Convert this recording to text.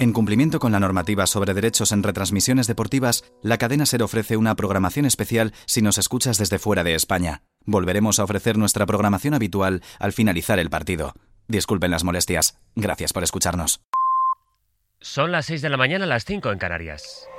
En cumplimiento con la normativa sobre derechos en retransmisiones deportivas, la cadena SER ofrece una programación especial si nos escuchas desde fuera de España. Volveremos a ofrecer nuestra programación habitual al finalizar el partido. Disculpen las molestias. Gracias por escucharnos. Son las 6 de la mañana, las 5 en Canarias.